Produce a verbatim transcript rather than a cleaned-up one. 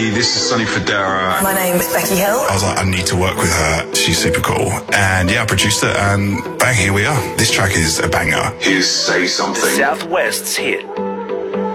This is Sonny Fodera. My name is Becky Hill. I was like, I need to work with her. She's super cool. And yeah, I produced it and bang, here we are. This track is a banger. Here's Say Something. Southwest's hit.